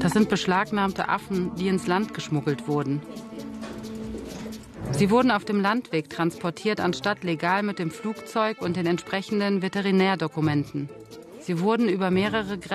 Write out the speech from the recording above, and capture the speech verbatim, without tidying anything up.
Das sind beschlagnahmte Affen, die ins Land geschmuggelt wurden. Sie wurden auf dem Landweg transportiert, anstatt legal mit dem Flugzeug und den entsprechenden Veterinärdokumenten. Sie wurden über mehrere Grenzen